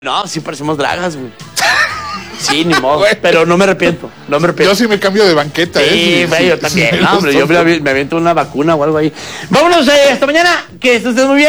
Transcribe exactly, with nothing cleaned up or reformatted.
No, sí parecemos dragas, güey. Sí, ni modo. Güey. Pero no me arrepiento. No me arrepiento. Yo sí me cambio de banqueta, sí, ¿eh? güey, Sí, yo sí, también. sí, No, hombre, yo me, me aviento una vacuna o algo ahí. Vámonos, eh, hasta mañana. Que estés muy bien.